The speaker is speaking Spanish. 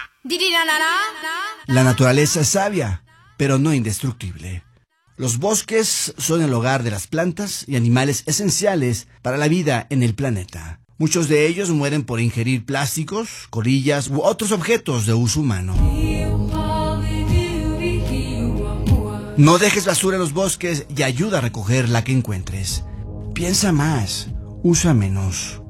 La naturaleza es sabia, pero no indestructible. Los bosques son el hogar de las plantas y animales esenciales para la vida en el planeta. Muchos de ellos mueren por ingerir plásticos, colillas u otros objetos de uso humano. No dejes basura en los bosques y ayuda a recoger la que encuentres. Piensa más, usa menos.